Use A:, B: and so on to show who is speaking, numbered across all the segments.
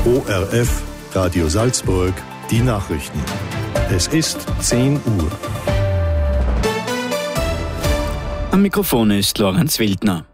A: ORF, Radio Salzburg, die Nachrichten. Es ist 10 Uhr.
B: Am Mikrofon ist Lorenz Wildner.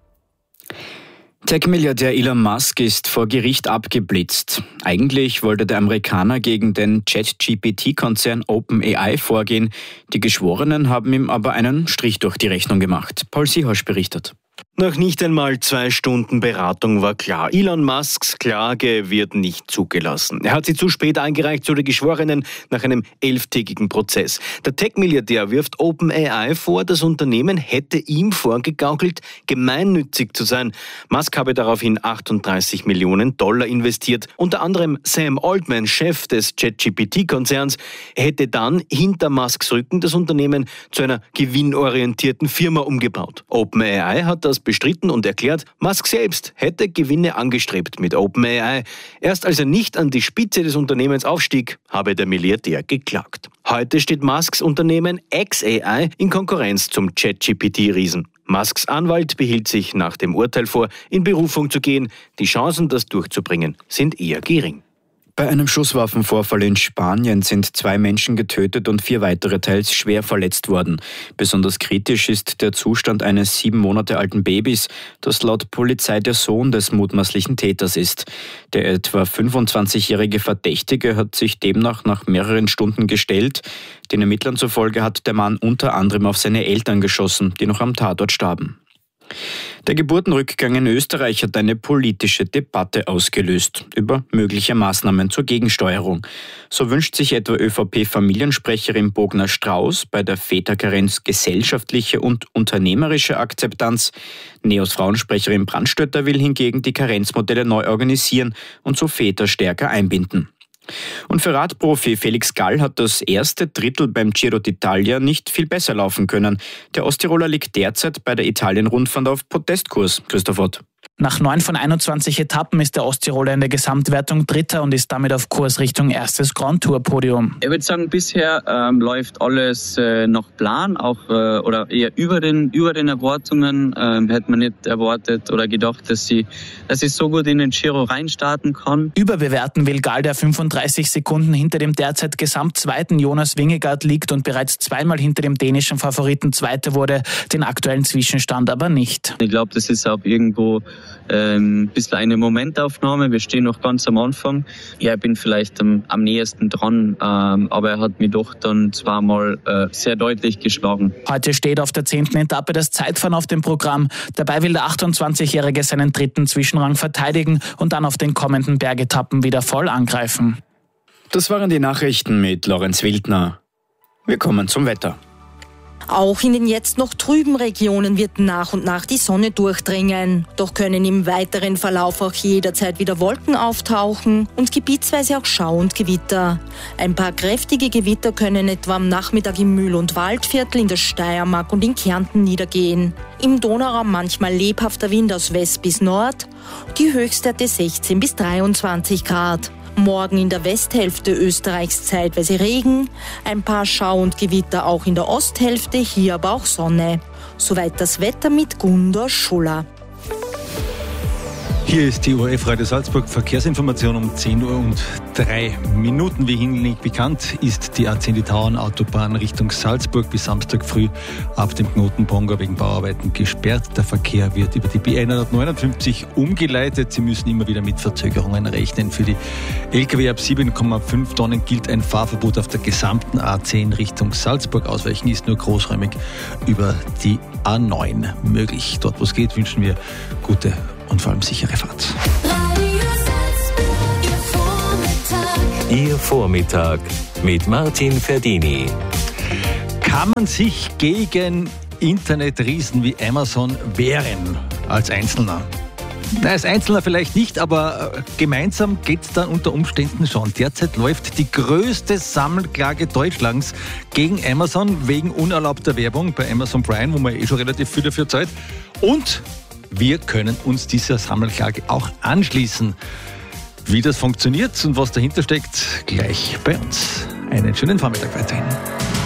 B: Tech-Milliardär Elon Musk ist vor Gericht abgeblitzt. Eigentlich wollte der Amerikaner gegen den ChatGPT-Konzern OpenAI vorgehen. Die Geschworenen haben ihm aber einen Strich durch die Rechnung gemacht. Paul Siehosch berichtet.
C: Nach nicht einmal 2 Stunden Beratung war klar, Elon Musks Klage wird nicht zugelassen. Er hat sie zu spät eingereicht, so die Geschworenen, nach einem 11-tägigen Prozess. Der Tech-Milliardär wirft OpenAI vor, das Unternehmen hätte ihm vorgegaukelt, gemeinnützig zu sein. Musk habe daraufhin $38 Millionen investiert. Unter anderem Sam Altman, Chef des ChatGPT-Konzerns, hätte dann hinter Musks Rücken das Unternehmen zu einer gewinnorientierten Firma umgebaut. OpenAI hat das bestritten und erklärt, Musk selbst hätte Gewinne angestrebt mit OpenAI. Erst als er nicht an die Spitze des Unternehmens aufstieg, habe der Milliardär geklagt. Heute steht Musks Unternehmen xAI in Konkurrenz zum ChatGPT-Riesen. Musks Anwalt behielt sich nach dem Urteil vor, in Berufung zu gehen. Die Chancen, das durchzubringen, sind eher gering.
B: Bei einem Schusswaffenvorfall in Spanien sind 2 Menschen getötet und 4 weitere teils schwer verletzt worden. Besonders kritisch ist der Zustand eines 7 Monate alten Babys, das laut Polizei der Sohn des mutmaßlichen Täters ist. Der etwa 25-jährige Verdächtige hat sich demnach nach mehreren Stunden gestellt. Den Ermittlern zufolge hat der Mann unter anderem auf seine Eltern geschossen, die noch am Tatort starben. Der Geburtenrückgang in Österreich hat eine politische Debatte ausgelöst über mögliche Maßnahmen zur Gegensteuerung. So wünscht sich etwa ÖVP-Familiensprecherin Bogner-Strauß bei der Väterkarenz gesellschaftliche und unternehmerische Akzeptanz. NEOS-Frauensprecherin Brandstötter will hingegen die Karenzmodelle neu organisieren und so Väter stärker einbinden. Und für Radprofi Felix Gall hat das erste Drittel beim Giro d'Italia nicht viel besser laufen können. Der Osttiroler liegt derzeit bei der Italien-Rundfahrt auf Protestkurs. Christoph Ott.
D: Nach 9 von 21 Etappen ist der Osttiroler in der Gesamtwertung Dritter und ist damit auf Kurs Richtung erstes Grand Tour-Podium.
E: Ich würde sagen, bisher läuft alles nach Plan, auch oder eher über den Erwartungen. Hätte man nicht erwartet oder gedacht, dass ich so gut in den Giro reinstarten kann.
D: Überbewerten will Gall, der 35 Sekunden hinter dem derzeit Gesamtzweiten Jonas Vingegaard liegt und bereits 2-mal hinter dem dänischen Favoriten Zweiter wurde, den aktuellen Zwischenstand aber nicht.
E: Ich glaube, das ist auch irgendwo ein bisschen eine Momentaufnahme. Wir stehen noch ganz am Anfang. Ja, ich bin vielleicht am nächsten dran, aber er hat mich doch dann 2-mal sehr deutlich geschlagen.
D: Heute steht auf der 10. Etappe das Zeitfahren auf dem Programm. Dabei will der 28-Jährige seinen 3. Zwischenrang verteidigen und dann auf den kommenden Bergetappen wieder voll angreifen.
B: Das waren die Nachrichten mit Lorenz Wildner. Wir kommen zum Wetter.
F: Auch in den jetzt noch trüben Regionen wird nach und nach die Sonne durchdringen. Doch können im weiteren Verlauf auch jederzeit wieder Wolken auftauchen und gebietsweise auch Schau und Gewitter. Ein paar kräftige Gewitter können etwa am Nachmittag im Mühl- und Waldviertel, in der Steiermark und in Kärnten niedergehen. Im Donauraum manchmal lebhafter Wind aus West bis Nord, die Höchstwerte 16 bis 23 Grad. Morgen in der Westhälfte Österreichs zeitweise Regen, ein paar Schau- und Gewitter auch in der Osthälfte, hier aber auch Sonne. Soweit das Wetter mit Gundor Schuller.
G: Hier ist die ORF Radio Salzburg Verkehrsinformation um 10 Uhr und 3 Minuten. Wie hinlänglich bekannt ist die A10 die Tauernautobahn Richtung Salzburg bis Samstag früh ab dem Knoten Bonga wegen Bauarbeiten gesperrt. Der Verkehr wird über die B159 umgeleitet. Sie müssen immer wieder mit Verzögerungen rechnen. Für die Lkw ab 7,5 Tonnen gilt ein Fahrverbot auf der gesamten A10 Richtung Salzburg. Ausweichen ist nur großräumig über die A9 möglich. Dort, wo es geht, wünschen wir gute und vor allem sichere Fahrt.
H: Ihr Vormittag mit Martin Ferdini.
G: Kann man sich gegen Internetriesen wie Amazon wehren als Einzelner? Na, als Einzelner vielleicht nicht, aber gemeinsam geht es dann unter Umständen schon. Derzeit läuft die größte Sammelklage Deutschlands gegen Amazon wegen unerlaubter Werbung bei Amazon Prime, wo man schon relativ viel dafür zahlt. Und wir können uns dieser Sammelklage auch anschließen. Wie das funktioniert und was dahinter steckt, gleich bei uns. Einen schönen Vormittag weiterhin.